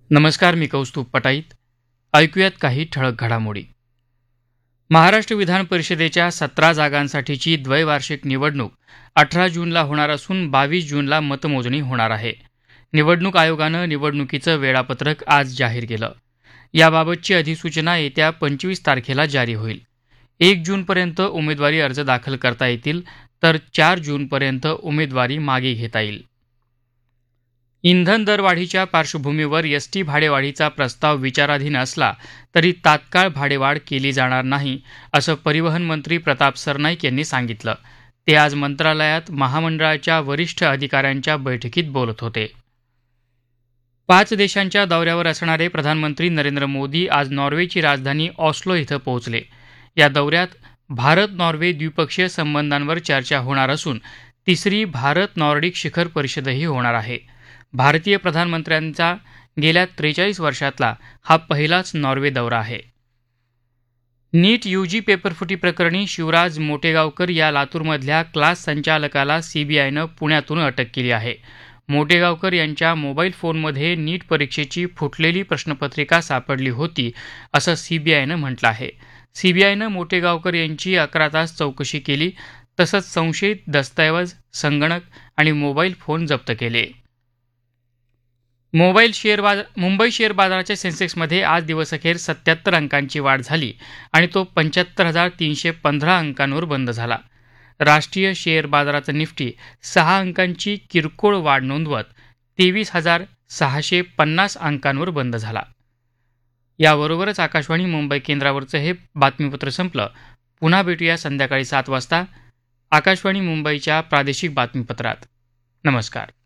नमस्कार, मी कौस्तुभ पटाईत. ऐकूयात काही ठळक घडामोडी. महाराष्ट्र विधान परिषदेच्या 17 जागांसाठीची द्वैवार्षिक निवडणूक 18 जूनला होणार असून 22 जूनला मतमोजणी होणार आहे. निवडणूक आयोगानं निवडणुकीचं वेळापत्रक आज जाहीर केलं. याबाबतची अधिसूचना येत्या 25 तारखेला जारी होईल. 1 जूनपर्यंत उमेदवारी अर्ज दाखल करता येतील, तर 4 जूनपर्यंत उमेदवारी मागे घेता येईल. इंधन दरवाढीच्या पार्श्वभूमीवर एसटी भाडेवाढीचा प्रस्ताव विचाराधीन असला तरी तात्काळ भाडेवाढ केली जाणार नाही, असं परिवहन मंत्री प्रताप सरनाईक यांनी सांगितलं. ते आज मंत्रालयात महामंडळाच्या वरिष्ठ अधिकाऱ्यांच्या बैठकीत बोलत होते. 5 देशांच्या दौऱ्यावर असणारे प्रधानमंत्री नरेंद्र मोदी आज नॉर्वेची राजधानी ऑस्लो इथं पोहोचले. या दौऱ्यात भारत नॉर्वे द्विपक्षीय संबंधांवर चर्चा होणार असून तिसरी भारत नॉर्डिक शिखर परिषदही होणार आहे. भारतीय प्रधानमंत्र्यांचा गेल्या 43 वर्षातला हा पहिलाच नॉर्वे दौरा आहे. नीट यूजी पेपरफुटी प्रकरणी शिवराज मोटेगावकर या लातूरमधल्या क्लास संचालकाला सीबीआयनं पुण्यातून अटक केली आहे. मोटेगावकर यांच्या मोबाईल फोनमध्ये नीट परीक्षेची फुटलेली प्रश्नपत्रिका सापडली होती, असं सीबीआयनं म्हटलं आहे. सीबीआयनं मोटेगावकर यांची 11 तास चौकशी केली, तसंच संशयित दस्तऐवज, संगणक आणि मोबाईल फोन जप्त केले. मुंबई शेअर बाजाराच्या सेन्सेक्समध्ये आज दिवसअखेर 77 अंकांची वाढ झाली आणि तो 75,315 अंकांवर बंद झाला. राष्ट्रीय शेअर बाजाराचा निफ्टी 6 अंकांची किरकोळ वाढ नोंदवत 23,650 अंकांवर बंद झाला. याबरोबरच आकाशवाणी मुंबई केंद्रावरचं हे बातमीपत्र संपलं. पुन्हा भेटूया संध्याकाळी 7 वाजता आकाशवाणी मुंबईच्या प्रादेशिक बातमीपत्रात. नमस्कार.